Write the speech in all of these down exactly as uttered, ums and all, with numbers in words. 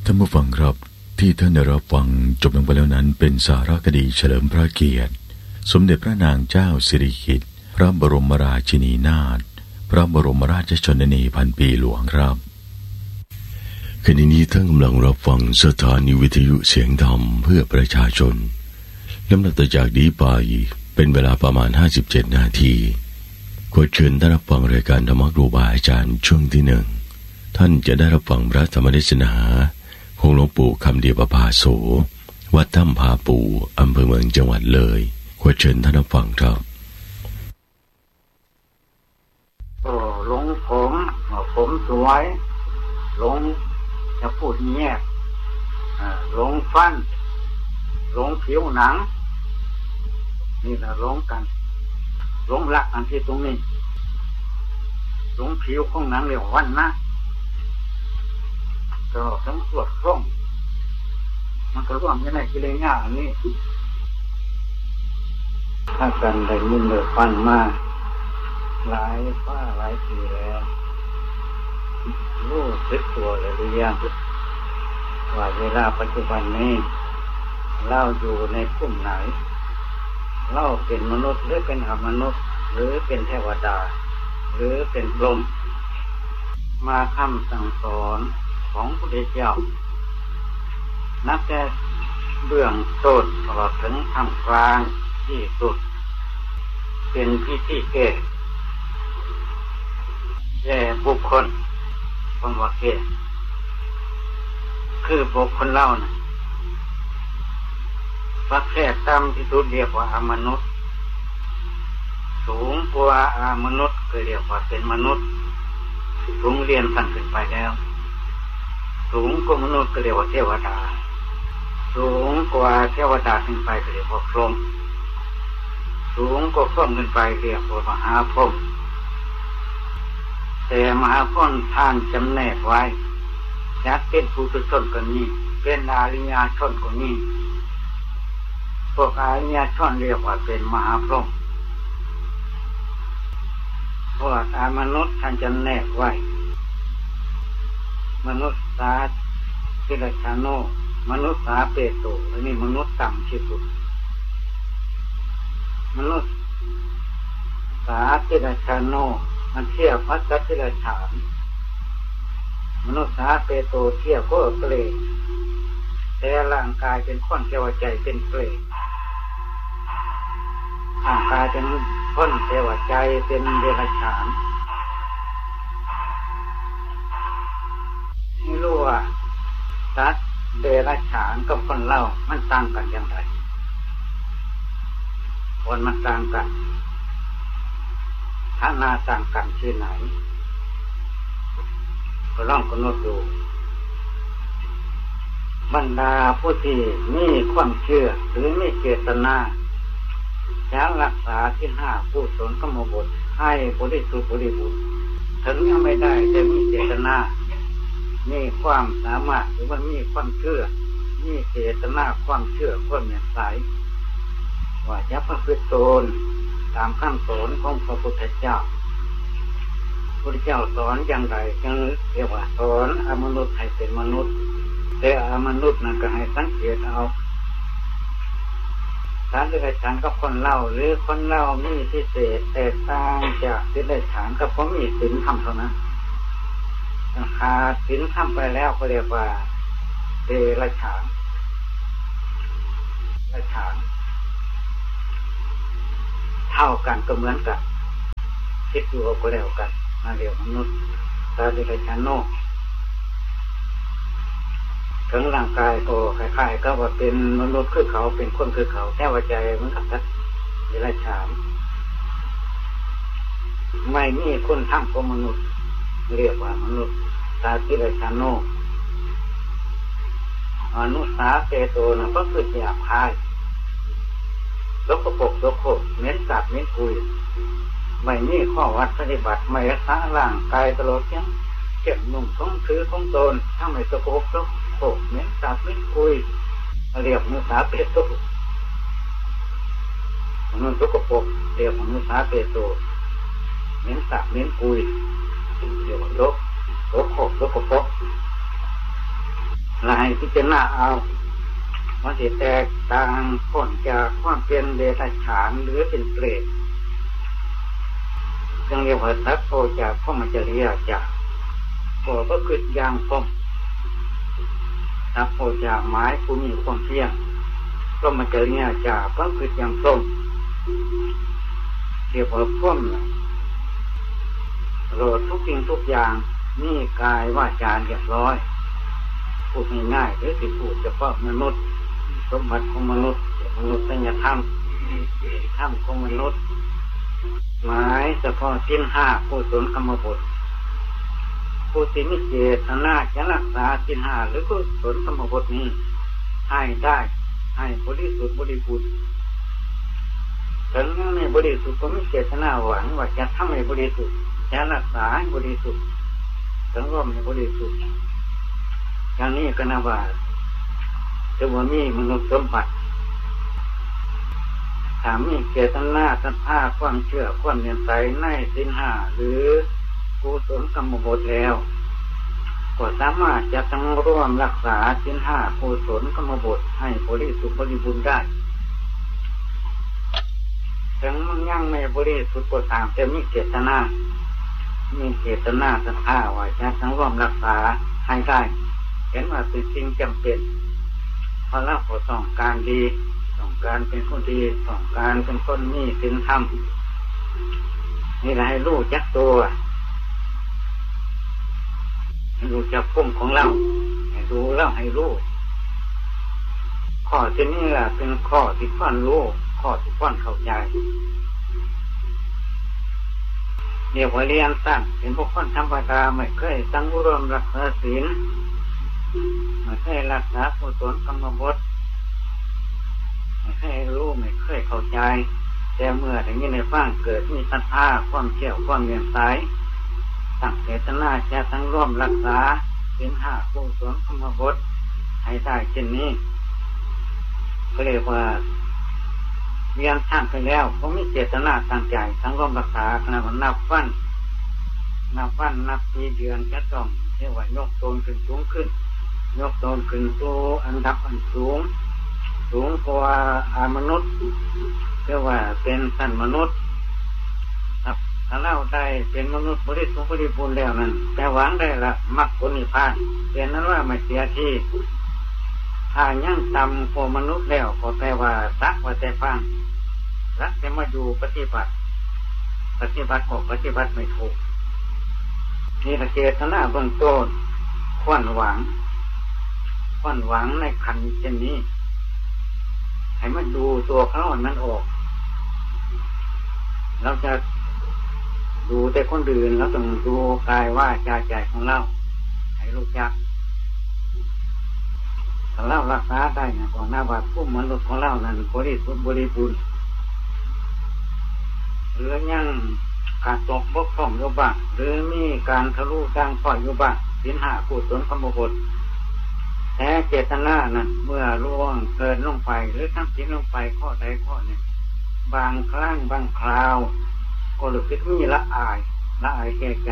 ท่านผู้ฟังครับที่ท่านได้รับฟังจบลงไปแล้วนั้นเป็นสารคดีเฉลิมพระเกียรติสมเด็จพระนางเจ้าสิริกิติ์พระบรมราชินีนาถพระบรมราชชนนีพันปีหลวงครับขณะนี้ท่านกำลังรับฟังสถานีวิทยุเสียงธรรมเพื่อประชาชนลำดับต่อจากนี้ไปเป็นเวลาประมาณห้าสิบเจ็ดนาทีขอเชิญท่านรับฟังรายการธรรมครูบาอาจารย์ช่วงที่หนึ่งท่านจะได้รับฟังพระธรรมเทศนาของหลวงปู่คำเดียปภาโสวัดถ้ำผาปูอำเภอเมืองจังหวัดเลยขอเชิญท่านรับฟังครับโอ้ลงผมผมสวยลงจะพูดเงี้ยลงฟันลงผิวหนังนี่แหละลงกันลงลักกันที่ตรงนี้ลงผิวของหนังเรียกวันนะก็ทั้งสวดร่องมันก็ร่วมกันในกิเลสง่ายอันนี้ถ้ากันได้ยินได้ฟังมาหลายฟ้าหลายปีแล้วรู้สึกตัวเลยหรือยังว่าเวลาปัจจุบันนี้เราอยู่ในกลุ่มไหนเราเป็นมนุษย์หรือเป็นอมนุษย์หรือเป็นเทวดาหรือเป็นพรหมมาคำสั่งสอนของพระพุทธเจ้านับแต่เบื้องต้นตลอดถึงท่ามกลางที่สุดเป็นพิธีแก่แก่บุคคลคำว่าแก่คือบุคคลเล่านะประเภทต่ำที่สุดเรียกว่าอมนุษย์สูงกว่าอมนุษย์ก็เรียกว่าเป็นมนุษย์สูงเรียนขั้นขึ้นไปแล้วสูงกว่ามนุษย์ก็เรียกว่าเทวดาสูงกว่าเทวดาขึ้นไปก็เรียกว่าพรหมสูงกว่าพรหมขึ้นไปเรียกว่ามหาพรหมแต่มหาพรหมท่านจำแนกไว้จักเป็นปุถุชนก็มีเป็นอริยชนก็มีพวกอริยชนเรียกว่าเป็นมหาพรหมพวกอมนุษย์ท่านจำแนกไว้มนุษย์สาติรชาโนมนุษย์สาเปโตอันนี้มนุษย์ต่ำที่สุดมนุษย์สาติรชาโนมันเทียบพัสติรฉานมนุษย์สาเปโตเทียบก็เปรตแต่ร่างกายเป็นคนเทวใจเป็นเปรตร่างกายเป็นคนเทวใจเป็นเดรัจฉานไม่รู้ว่าสัตว์เดรัจฉานกับคนเล่ามันต่างกันอย่างไรคนมันต่างกันฐานะต่างกันที่ไหนก็ลองกำหนดดูบรรดาผู้ที่มีความเชื่อหรือมีเจตนาจะรักษาที่ห้าผู้สนกรรมบทให้บริสุทธิ์บริบูรณ์ถึงยังไม่ได้แต่มีเจตนามีความสามารถหรือว่ามีความเชื่อมีเจตนาความเชื่อความเมตตาว่าจะประพฤติตนตามขั้นสอนของพระพุทธเจ้าพระพุทธเจ้าสอนอย่างไรจึงเรียกว่าสอนอมนุษย์ให้เป็นมนุษย์แต่อมนุษย์นั้นก็ให้สังเกตเอาสัตว์เดรัจฉานกับคนเล่าหรือคนเล่ามีพิเศษแตกต่างจากสัตว์เดรัจฉานกับเพราะมีศีลธรรมเท่านั้นขาดศีลธรรมไปแล้วก็เรียกว่าเดรัจฉานเดรัจฉานเท่ากันก็เหมือนกันคิดอยู่ก็แล้วกันมาเรียกมนุษย์สัตว์เดรัจฉานโนถึงร่างกายก็คล้ายๆก็ว่าเป็นมนุษย์คือเขาเป็นคนคือเขาแต่ว่าใจเหมือนกับสัตว์เดรัจฉานไม่มีคุณธรรมของมนุษย์เรียกว่ามนุษย์สาติรชาโนมนุษย์สาเปโตนะก็คือหยาบคายสกปรกสกปรกเหม็นสาบเหม็นกุยไม่มีข้อวัดปฏิบัติไม่รักษาร่างกายตลอดยังเก็บนุ่งของถือของตนถ้าไม่สกปรกสกปรกเหม็นสาบเหม็นกุยเรียกมนุษย์สาเปโตมนุษย์สกปรกเรียกมนุษย์สาเปโตเหม็นสาบเหม็นกุยเรียกว่าโรคโรคโรคโรคโรคหลายให้พิจารณาเอามันสิแตกต่างพ้นจากความเป็นเดรัจฉานหรือเป็นเปรตจึงเรียกว่าสัตว์โตจากพรหมจริยาจากก็ก็คืออย่างพรหมสัตว์โตจากหมายผู้มีความเพียรพรหมจริยาจากก็คืออย่างพรหมเรียกว่าพรหมโลดทุกสิ่งทุกอย่างนี่กายว่าจาเรียบร้อยพูดง่ายๆหรือสิพูดเฉพาะมนุษย์สมบัติของมนุษย์มนุษย์สัญญาธรรมธรรมของมนุษย์หมายเฉพาะสิ้นห้าผู้สนกรรมบทผู้ที่มีเจตนาจะรักษาสิ้นห้าหรือผู้สนกรรมบทนี้ให้ได้ให้บริสุทธิ์บริบูรณ์ถึงไม่บริสุทธิ์ก็ไม่เจตนาหวังว่าจะทำให้บริสุทธิ์จะรักษาให้บริสุทธิ์ถึงก็ไม่บริสุทธิ์อย่างนี้ก็นับว่าจะว่ามีมนุษย์สมบัติถ้ามีเจตนาศรัทธาความเชื่อความเลื่อมใสในศีลห้าหรือกุศลกรรมบทแล้วก็สามารถจะต้องร่วมรักษาศีลห้ากุศลกรรมบทให้บริสุทธิ์บริบูรณ์ได้ถึงมันยังไม่บริสุทธิ์ก็ตามแต่มีเจตนามีเจตนาศรัทธาว่าจะต้องร่วมรักษาให้ได้เห็นว่าเป็นสิ่งจำเป็นเพราะเราก็ต้องการดีต้องการเป็นคนดีต้องการเป็นคนมีศีลธรรมนี่แหละให้รู้จักตัวให้รู้จักภูมิของเราให้รู้แล้วให้รู้ข้อที่นี่แหละเป็นข้อที่ควรรู้ข้อที่ควรเข้าใจเดี๋ยวเรียนสั้นเป็นพวกคนธรรมดาไม่เคยตั้งอุดมรักษาศีลไม่เคยรักษากุศลกรรมบทไม่เคยรู้ไม่เคยเข้าใจแต่เมื่ออย่างนี้ในฟังเกิดมีศรัทธาความเชื่อความเลื่อมใสตั้งเจตนาจะทั้งร่วมรักษาศีลห้ากุศลกรรมบทให้ได้เช่นนี้ก็เรียกว่าเรียนท่านไปแล้วก็มีเจตนาตั้งใจทั้งร่วมรักษาขณะนับวันนับวันนับปีเดือนจะต้องเรียกว่ายกตนขึ้นสูงขึ้นยกตนขึ้นสู่อันดับอันสูงสูงกว่าอามนุษย์เรียกว่าเป็นสันมนุษย์ถ้าเราได้เป็นมนุษย์บริสุทธิ์บริบูรณ์แล้วนั้นแต่หวังได้ละมรรคผลนิพพานเป็นนั้นว่าไม่เสียที่ถ้ายังต่ำกว่ามนุษย์แล้วก็แปลว่าสักว่าแต่ฟังรักจะมาอยู่ปฏิบัติปฏิบัติก็ปฏิบัติไม่ถูกนี่ละเจตนาเบื้องต้นขวัญหวังขวัญหวังในขันธ์เช่นนี้ให้มันดูตัวเขานั้นออกเราจะดูแต่คนอื่นแล้วต้องดูกายว่าจาใจของเราให้รู้จักถ้าเรารักษาได้นะก่อนหน้าว่าผู้มนุษย์ของเรานั้นบริสุทธิ์บริบูรณ์หรือยังขาดตกบกพร่องอยู่บ้างหรือมีการทะลุทางฝ่ายอยู่บ้างศีลห้ากุศลกรรมบทแต่เจตนานั้นเมื่อล่วงเกินลงไปหรือทำผิดลงไปข้อใดข้อหนึ่งบางครั้งบางคราวก็รู้สึกมีละอายละอายแก่ใจ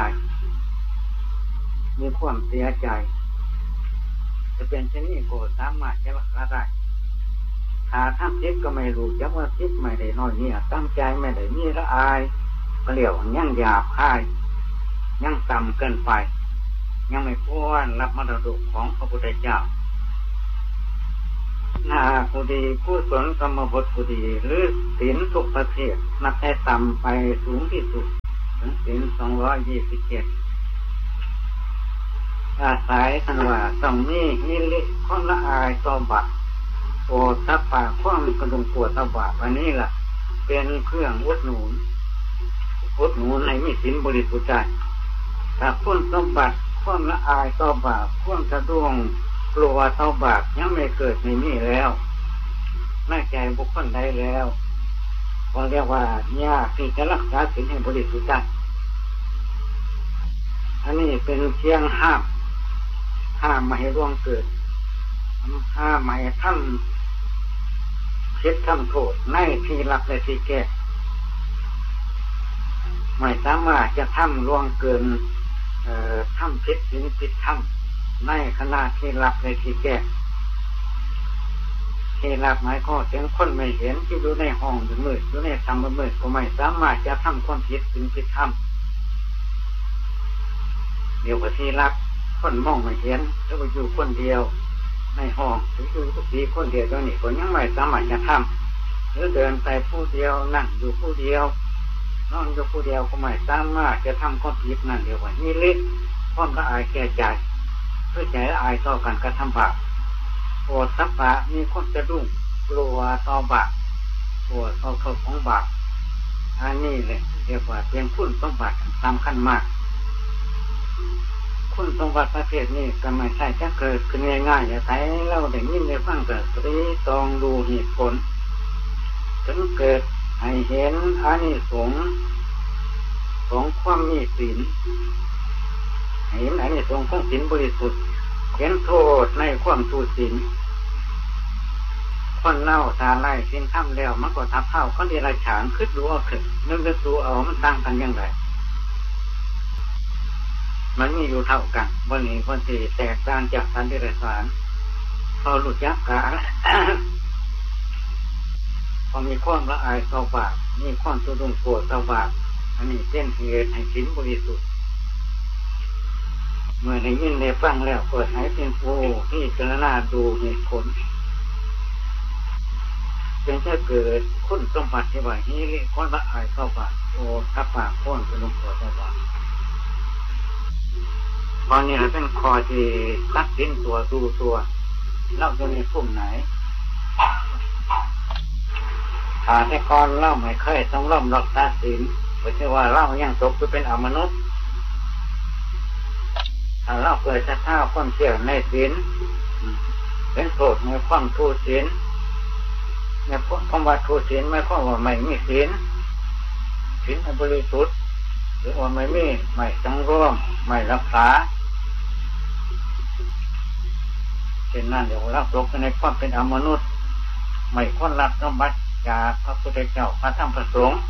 มีความเสียใจจะเป็นเช่นนี้ก็สามารถจะรักษาได้ถ้าทำผิดก็ไม่รู้จักว่าผิดไม่ได้น้อยเนี่ยตั้งใจไม่ได้มีละอายเปลี่ยวยังหยาบคายยังต่ำเกินไปยังไม่ควรรับมรดกของพระพุทธเจ้าหน้าผู้ดีผู้สนกรรมบทผู้ดีหรือศีลทุกประเภทนับแต่ต่ำไปสูงที่สุดถึงศีลสองร้อยยี่สิบเจ็ดอาศัยทันว่าต้องมีนิริคนละอายต่อบาปโอทัพปากความกระดุมปวดตบาปอันนี้ล่ะเป็นเครื่องอุดหนุนอุดหนุนให้มีศีลบริสุทธิ์ใจถ้าพ้นสมบัติความละอายต่อบาปความสะดุ้งกลัวต่อบาปยังไม่เกิดในนี้แล้วในใจบุคคลใดแล้วก็เรียกว่ายากที่จะรักษาศีลให้บริสุทธิ์ใจอันนี้เป็นเพียงห้ามห้ามไม่ให้ร่วงเกิดห้ามไม่ให้ทำคิดทำโทษในที่รับและที่แก้ไม่สามารถจะทำร่วงเกินทำผิดศีลผิดธรรมในขณะที่หลับในที่แก่ที่หลับหมายก็ถึงคนไม่เห็นที่อยู่ในห้องมืดอยู่ในทำมืดก็ไม่สามารถจะทำความผิดถึงผิดทำเดี๋ยวกับที่หลับคนมองไม่เห็นแล้วก็อยู่คนเดียวในห้องหรืออยู่ทุกทีคนเดียวตอนนี้ก็ยังไม่สามารถจะทำหรือเดินไปผู้เดียวนั่งอยู่ผู้เดียวนอนอยู่ผู้เดียวก็ไม่สามารถจะทำความผิดนั่นเดียวว่านี่ลิความละอายแก่ใจเพื่อใจละอายต่อการกระทำบาปโอดสัพพะมีคนจะดุ้งกลัวต่อบาปกลัวต่อเขาของบาปอันนี้เลยเรียกว่าเป็นคุณสมบัติสำคัญมากคุณสมบัติประเภทนี้ก็ไม่ใช่จะเกิดขึ้นง่ายๆอย่าใช้เราได้ยินได้ฟังเกิดตรีตองดูเหตุผลถึงเกิดให้เห็นอานิสงส์ของความมีศีลเห็นอานิสงส์ของศีลบริสุทธิ์เห็นโทษในความทุศีลคนเล่าตาไล่ศีลทำแล้วมันก็ทับเท่าคนที่ไรฉางขึ้นรู้เอาขึ้นนึกนึกดูเอามันต่างกันยังไงมันมีอยู่เท่ากันวันนี้คนที่แตกต่างจากสันติสารพอหลุดยักษ์กาพอมีความละอายต่อบาปมีความสุดุงโกรธต่อบาปอันนี้เป็นเหตุให้ศีลบริสุทธิ์เมื่อได้ยินได้ฟังแล้วก็ให้เป็นผู้ที่พิจารณาดูเหตุผลเป็นแค่เกิดคุณสมบัติที่ว่านี้คนละอายต่อบาปโอ้ทับปากพ้นสุดุงโกรธต่อบาปตอนนี้เป็นคอที่ตัดสินตัวดูตัวเล่าจะมีปุ่มไหนถ้าแต่ก่อนเล่าไม่เคยต้องร่มรักษาศีลเพราะว่าเล่ายังตกไปเป็นอมนุษย์ถ้าเล่าเกิดจะเท่าความเชื่อในศีลเป็นโทษในความทุศีลในความว่าทุศีลไม่ข้อว่าไม่มีศีลศีลบริสุทธิ์หรือว่าไม่มีไม่สังรวมไม่รักษาเช่นนั้นเดี๋ยวเราตกในความเป็นอมนุษย์ไม่ควรรับสมบัติจากพระพุทธเจ้าพระธรรมพระสงฆ์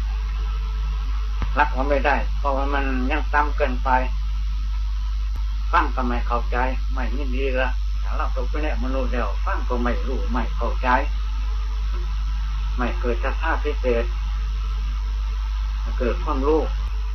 รักมันไม่ได้เพราะว่ามันยังต่ำเกินไปฟังก็ไม่เข้าใจไม่ยินดีละถ้าเราตกไปในมนุษย์แล้วฟังก็ไม่รู้ไม่เข้าใจไม่เกิดศรัทธาพิเศษเกิดความรู้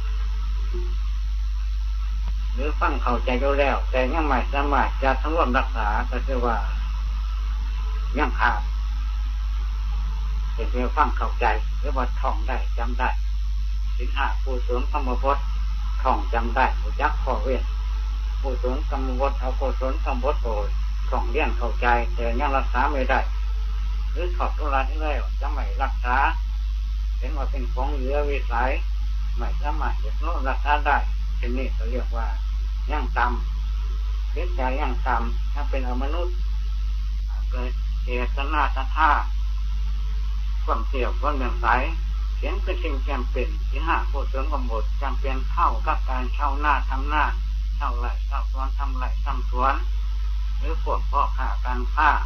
หรือฟังเข้าใจอยู่แล้วแต่ยังไม่สามารถจะทั้งรวมรักษาก็คือว่ายังขาดเป็นเพียงฟังเข้าใจหรือว่าท่องได้จำได้สินห้าผู้สวมธรรมพจน์ท่องจำได้ผู้จักข้อเว้นผู้สวมธรรมพจน์เอาผู้สวมธรรมพจน์โดยท่องเลี้ยงเข้าใจแต่ยังรักษาไม่ได้หรือถอดทุราที่แล้วจะไม่รักษาเห็นว่าเป็นของเหลือวิสัยไม่สามารถจะโน้รักษาได้เช่นนี้เขาเรียกว่ายังต่ำเกิดใจยังต่ำถ้าเป็นอมนุษย์เกิดเจตนาศรัทธาความเสี่ยวความเบี่ยงสายเห็นเป็นสิ่งจำเป็นที่ห้าผู้เสริมกำหนดจำเป็นเท่ากับการเช่าหน้าทำหน้าเช่าไร่เช่าสวนทำไร่ทำสวนหรือพวกพ่อค้าการค้า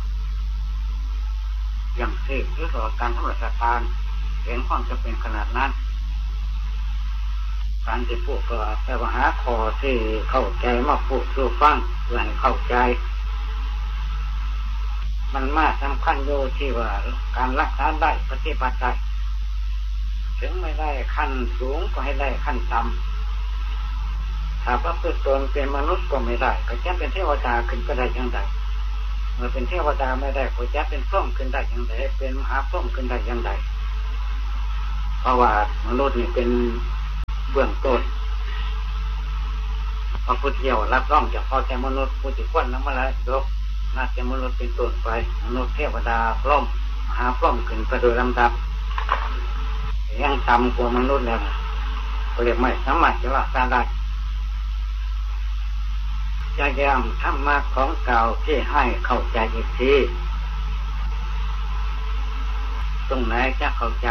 อย่างเสพหรือต่อการทำราชการเห็นความจำเป็นขนาดนั้นการที่พูดก็แต่ว่าหาข้อที่เข้าใจมาพูดสู่ฟังเพื่อให้เข้าใจมันมากสำคัญโยที่ว่าการรักษาได้ปฏิบัติได้ถึงไม่ได้ขั้นสูงก็ให้ได้ขั้นต่ำถ้าพระพุทธองค์เป็นมนุษย์ก็ไม่ได้ก็จะเป็นเทวดาขึ้นก็ได้อย่างไรเมื่อเป็นเทวดาไม่ได้ก็จะเป็นพรหมขึ้นได้อย่างไรเป็นมหาพรหมขึ้นได้อย่างไรเพราะว่ามนุษย์นี่เป็นเบื้องต้นพระพุทธเจ้ารับรองจากพ่อแต่มนุษย์ผู้ที่ควรนำมาแล้วยกน่าจะมนุษย์เป็นต้นไปมนุษย์เทวดาพรหมมหาพรหมขึ้นไปโดยลำดับยังต่ำกว่ามนุษย์แล้วก็เรียกไม่สามารถจะรักษาได้จะย้ำธรรมะของเก่าที่ให้เข้าใจอีกทีตรงไหนจะเข้าใจ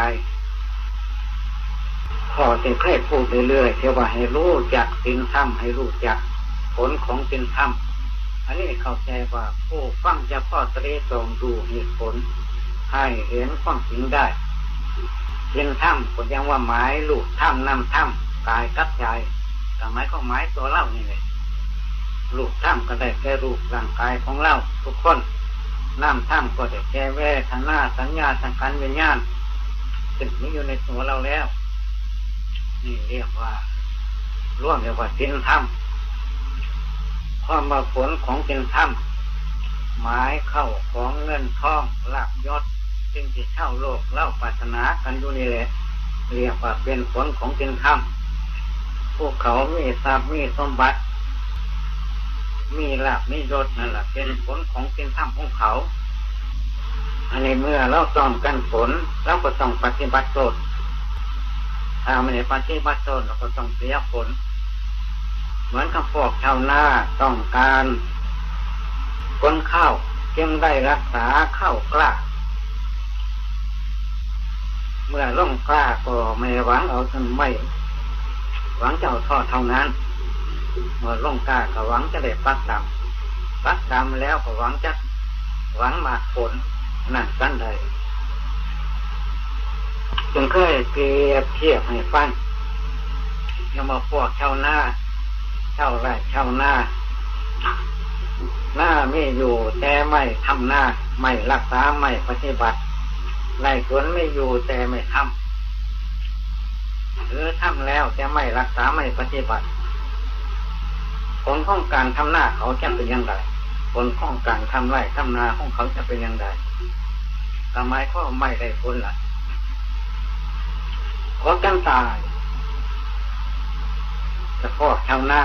พอจะเคยพูดเรื่อยๆเที่ว่าให้รู้จักศีลธรรมให้รู้จักผลของศีลธรรมอันนี้เข้าใจว่าผู้ฟังจะพ่อตรีตรงดูเหตุผลให้เห็นความจริงได้ศีลธรรมก็ยังว่าหมายลูกธรรมนำธรรมกายกับใจแต่หมายก็หมายตัวเล่านี่เลยรูปถ้ำก็ได้แก่รูปร่างกายของเราทุกคนน้ำถ้ำก็ได้แก่เวทนาสัญญาสังขารวิญญาณซึ่งมีอยู่ในตัวเราแล้วนี่เรียกว่าร่วมเรียกว่าสินถ้ำความมาผลของสินถ้ำหมายเข้าของเงินทองลาภยศซึ่งที่เช่าโลกเล่าปรารถนากันอยู่นี่แหละเรียกว่าเป็นผลของสินถ้ำพวกเขามีทรัพย์มีสมบัติมีลาภมียศนั่นแหละเป็นผลของสินถ้ำของเขาอันนี้เมื่อเราต้องการผลเราก็ต้องปฏิบัติตนถ้าไม่ได้ปฏิบัติตนเราก็ต้องเสียผลเหมือนกับพวกชาวนาต้องการผลข้าวจึงได้รักษาข้าวกล้าเมื่อล่องกล้าก็ไม่หวังเอาจนไม่หวังจะเอาทอดเท่านั้นเมื่อล่องกล้าก็หวังจะได้ปักดำปักดำแล้วก็หวังจะหวังมาผลนั่นกันใดจึงเคยเปรียบเทียบให้ฟังอย่ามาพวกชาวนาชาวไร่ชาวนาหน้าไม่อยู่แต่ไม่ทำหน้าไม่รักษาไม่ปฏิบัติไร่สวนไม่อยู่แต่ไม่ทำหรือทำแล้วแต่ไม่รักษาไม่ปฏิบัติผลของการทำหน้าเขาจะเป็นอย่างไรผลของการทำไร่ทำนาของเขาจะเป็นอย่างไรทำไมเขาไม่ได้ผลล่ะขอกันตายจะพอกชาวนา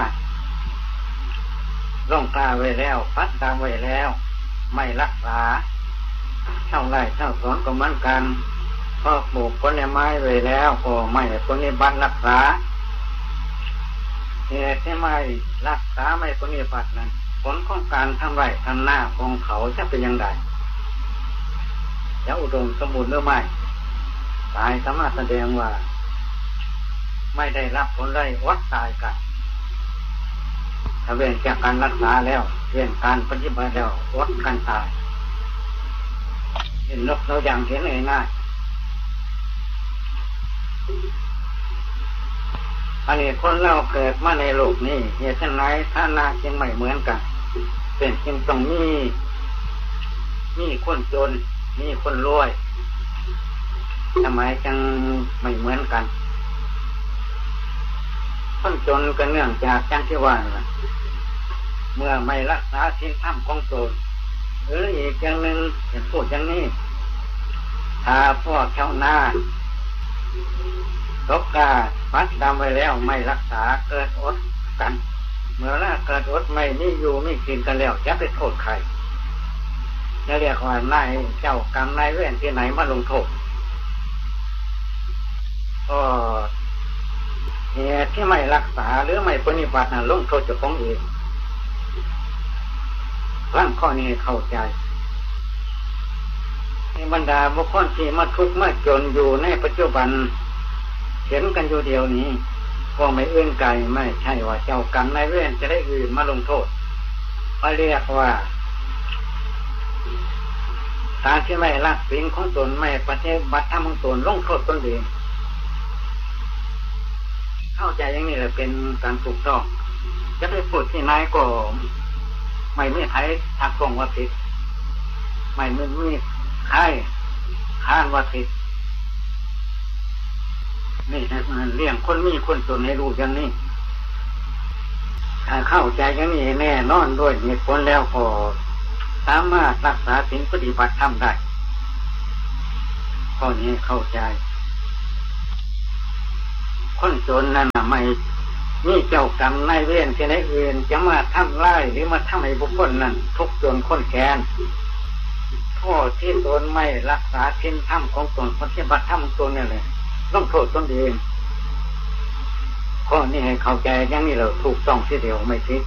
ร่องกล้าไว้แล้วปัดดำไว้แล้วไม่รักษาเท่าไรเท่าสอนก็เหมือนกันพอปลูกผลไม้ไว้แล้วก็ไม่ปฏิบัติรักษาเหตุที่ไม่รักษาไม่ปฏิบัตินั้นผลของการทำไร่ทำนาของเขาจะเป็นอย่างไรจะอุดมสมบูรณ์หรือไม่ตายสามารถแสดงว่าไม่ได้รับผลได้วัดตายกันถ้าเว้นจากการรักษาแล้วเว้นการปฏิบัติแล้ววัดกันตายเห็นนกเราอย่างเห็นง่ายๆอันนี้คนเราเกิดมาในโลกนี้เหตุไหนท่านาจึงไม่เหมือนกันเป็นจึงต้องมีมีคนจนมีคนรวยทำไมจึงไม่เหมือนกันคนจนก็เนื่องจากจังที่ว่าเมื่อไม่รักษาศีลธรรมของตนหรืออีกอย่างหนึ่งจะพูดอย่างนี้ถ้าพวกชาวนาตกกาปัดดำไว้แล้วไม่รักษาเกิดอดกันเมื่อละเกิดอดไม่มีอยู่ไม่กินกันแล้วจะไปโทษใครจะเรียกว่านายเจ้ากรรมนายเวรที่ไหนมาลงโทษก็เหตุที่ไม่รักษาหรือไม่ปฏิบัตินั้นลงโทษเจ้าของเองร่างข้อนี้เข้าใจในบรรดาบุคคลที่มาทุกข์มาจนอยู่ในปัจจุบันเห็นกันอยู่เดียวนี้ก็ไม่เอื้อนไกลไม่ใช่ว่าเจ้ากรรมนายเวรจะได้อื่นมาลงโทษเขาเรียกว่าการที่ไม่รักศีลของตนไม่ปฏิบัติธรรมของตนลงโทษตนเองเข้าใจอย่างนี้แหละเป็นการถูกต้องจะไปพูดที่ไหนก็ไม่มีใครทักท้วงว่าผิดไม่มีใครค้านว่าผิดนี่เรื่องคนมีคนจนให้รู้อย่างนี้ถ้าเข้าใจอย่างนี้แน่นอนด้วยเหตุผลแล้วก็สามารถรักษาศีลปฏิบัติธรรมได้ข้อนี้เข้าใจคนจนนั้นไม่มีเจ้ากรรมนายเวรที่ไหนอื่นจะมาทำร้ายหรือมาทำให้บุคคลนั้นทุกข์จนคนแค้นโทษที่ตนไม่รักษาศีลธรรมของตนปฏิบัติธรรมของตนนี่แหละต้องโทษตนเองข้อนี้ให้เข้าใจอย่างนี้เราถูกต้องทีเดียวไม่ผิด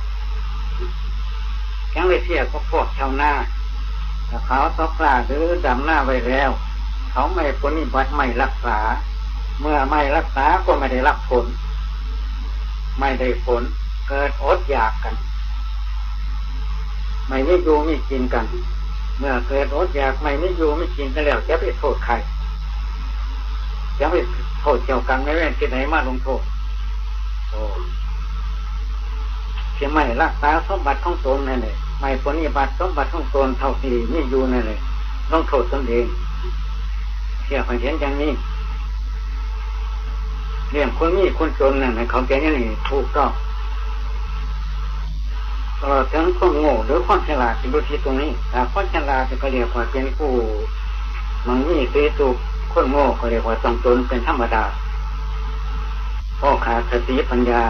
ยังไม่เทียบกับพวกชาวนาถ้าเขาตกปลาหรือดำหน้าไว้แล้วเขาไม่ปฏิบัติไม่รักษาเมื่อไม่รักษาก็ไม่ได้รับผลไม่ได้ผลเกิดอดอยากกันไม่มีอยู่ไม่กินกันเมื่อเกิดอดอยากไม่มีอยู่ไม่กินกันแล้วจะไปโทษใครจะไปโทษเจ้ากรรมนายเวรที่ไหนมาลงโทษโอ้จะไม่รักษาสมบัติของตนนั่นเลยไม่ปฏิบัติสมบัติของตนเท่าที่นี่อยู่นั่นเลยต้องโทษตนเองเชื่อให้เห็นอย่างนี้เรื่องคนนี้คนจนนั่นเขาแก่นี่ถูกต้องตลอดทั้งคนโง่หรือคนฉลาดอยู่ที่ตรงนี้แต่คนฉลาดก็เรียกว่าเป็นผู้มันนี่ตีสุกคนโง่ก็เรียกว่าต้องตนเป็นธรรมดาพ่อขาดสติปัญญา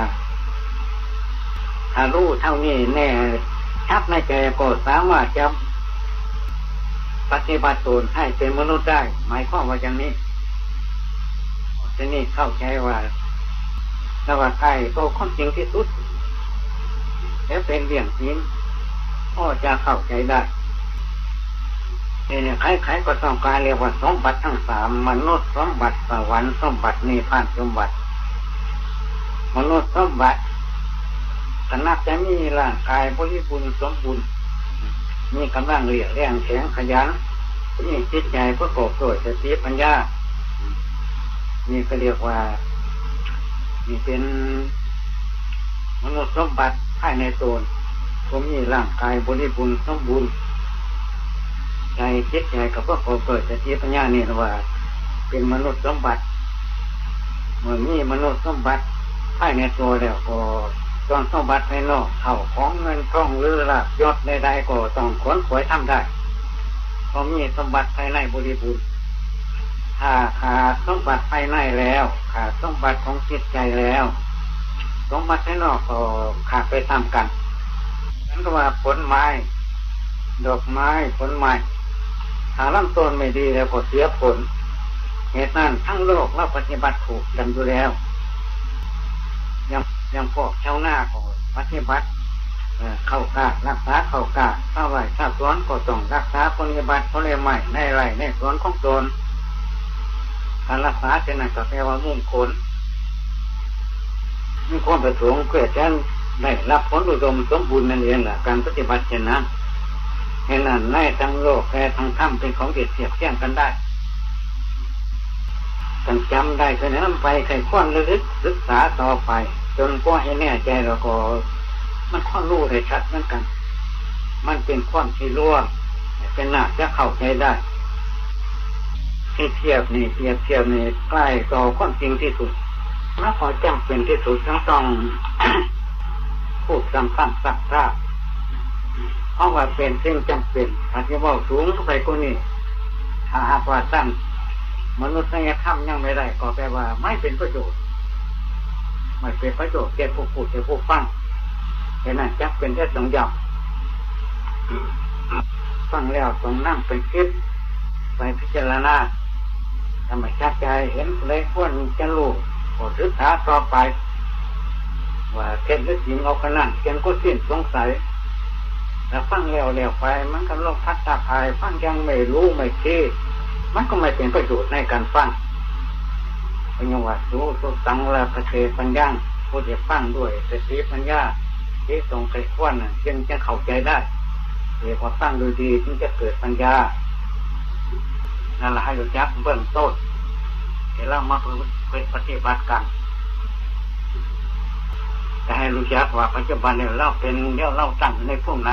ถ้ารู้เท่านี้แน่ชัดในใจก็สามารถจะปฏิบัติตนให้เป็นมนุษย์ได้หมายความว่าอย่างนี้ทีนี้เข้าใจว่าสวัสดิ์ก็ความจริงที่สุดและเป็นเรื่องจริงก็จะเข้าใจได้เนี่ยใครๆก็ต้องการเรียกว่าสมบัติทั้งสามมนุษย์สมบัติสวรรค์สมบัตินิพพานสมบัติมนุษย์สมบัติขณะจะมีร่างกายบริบูรณ์สมบูรณ์มีกำลังเรียกแรงแข็งขยันมีจิตใจประกอบด้วยสติปัญญานี่ก็เรียกว่านี่เป็นมนุษย์สมบัติภายในตนก็มีร่างกายบริบูรณ์สมบูรณ์ใจจิตใจกับประกอบด้วยสติปัญญานี่ว่าเป็นมนุษย์สมบัติเมื่อมีมนุษย์สมบัติภายในตัวแล้วก็ส่วนสมบัติภายนอกเท่าของเงินทองหรือลาภยศใดๆก็ต้องขวนขวายทำได้เพราะมีสมบัติภายในบริบูรณ์ถ้าขาดสมบัติภายในแล้วขาดสมบัติของจิตใจแล้วสมบัติภายนอกก็ขาดไปตามกันนั่นก็ว่าผลไม้ดอกไม้ผลไม้ถ้าลำต้นไม่ดีแล้วก็เสียผลเหตุนั้นทั้งโลกเราปฏิบัติถูกกันอยู่แล้วยังยังพวกชาวนาก็ปฏิบัติเข้าการักษาเข้ากาถ้าไร่ถ้าสวนก็ต้องรักษาปฏิบัติผลไม้ในไร่ในสวนของตนการรักษาเช่นนั้นก็แปลว่ามุ่งผลมีความประสงค์เพื่อจะได้รับผลอุดมสมบูรณ์นั่นเองแหละการปฏิบัติเช่นนั้นเห็นนั้นในทั้งโลกและทั้งธรรมเป็นของเดียดเทียบเทียงกันได้กันจำได้แค่นั้นไปใครคว้นลึกศึกษาต่อไปจนกว่าให้แน่ใจแล้วก็มันความรู้ได้ชัดเหมือนกันมันเป็นความที่รู้เป็นหน้าจะเข้าใจได้ที่เทียบนี่เทียบเทียบนี่ใกล้ต่อความจริงที่สุดแล้วพอจำเป็นที่สุดทั้งสองพูดซ้ำๆซักๆเพราะว่าเป็นสิ่งจำเป็นอาจจะว่าสูงไปกว่านี้ถ้าหากว่าตั้งมนุษยธรรมยังไม่ได้ก็แปลว่าไม่เป็นประโยชน์ไม่เป็นประโยชน์แก่ผู้พูดแก่ผู้ฟังแค่นั้นจักเป็นแค่สองอย่างฟังแล้วต้องนั่งเป็นคิดไปพิจารณาทำให้ชัดใจเห็นเลยควรจะรู้ก็ศึกษาต่อไปว่าเท็จหรือจริงเอาขนาดเกินก็สิ้นสงสัยแล้วฟังแล้วแล้วไปมันก็ลงพัฒนาภายฟังยังไม่รู้ไม่คิดมันก็ไม่เป็นประโยชน์ในการฟังเป็นยังว่ารู้สุตังละพระเทปัญญาผู้จะฟังด้วยสติปัญญาที่ตรงไปควนจึงจะเข้าใจได้เรียกว่าฟังดูดีจึงจะเกิดปัญญานั่นแหละให้รู้จักเบื้องต้นเดี๋ยวเรามาปฏิบัติกันแต่ให้รู้จักว่าปัจจุบันเนี่ยเราเป็นเดี๋ยวเราตั้งในพวกไหน